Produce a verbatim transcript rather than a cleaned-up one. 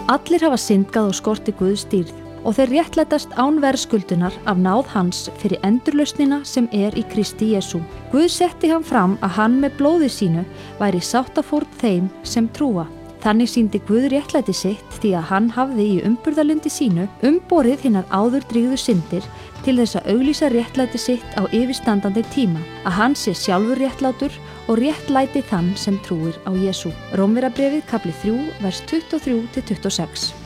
Allir hafa syndgað og skorti Guðs dýrð og þeir réttlætast án verðskuldunar af náð hans fyrir endurlausnina sem er í Kristi Jesú. Guð setti hann fram að hann með blóði sínu væri sáttafórn þeim sem trúa. Þannig sýndi Guð réttlæti sitt því að hann hafði í umburðarlyndi sínu umborið hinnar áður drýgðu syndir til þess að auglýsa réttlæti sitt á yfirstandandi tíma, að hann sé sjálfur réttlátur og réttlæti þann sem trúir á Jesú. Rómverjabréfið kapli þrjú, vers tuttugu og þrjú til tuttugu og sex.